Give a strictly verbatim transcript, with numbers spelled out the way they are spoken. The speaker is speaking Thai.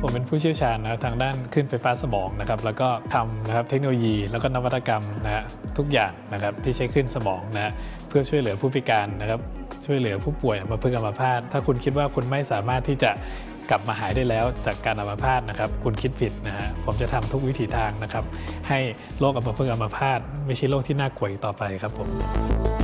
ผมเป็นผู้เชี่ยวชาญนะทางด้านคลื่นไฟฟ้าสมองนะครับแล้วก็ทำนะครับเทคโนโลยีแล้วก็นวัตกรรมนะฮะทุกอย่างนะครับที่ใช้คลื่นสมองนะฮะเพื่อช่วยเหลือผู้พิการนะครับช่วยเหลือผู้ป่วยอัมพฤกษ์อัมพาตถ้าคุณคิดว่าคุณไม่สามารถที่จะกลับมาหายได้แล้วจากการอัมพาตนะครับคุณคิดผิดนะฮะผมจะทำทุกวิถีทางนะครับให้โรคอัมพฤกษ์อัมพาตไม่ใช่โรคที่น่ากลัวอีกต่อไปครับผม